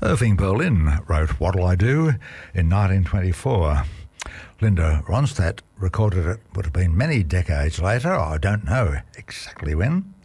Irving Berlin wrote What'll I Do in 1924. Linda Ronstadt recorded it, would have been many decades later, I don't know exactly when,